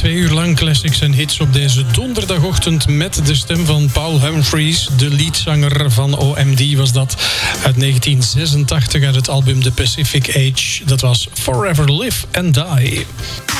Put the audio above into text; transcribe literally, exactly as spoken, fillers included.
Twee uur lang classics en hits op deze donderdagochtend met de stem van Paul Humphries. De leadzanger van O M D was dat. Uit negentien zesentachtig uit het album The Pacific Age. Dat was Forever Live and Die.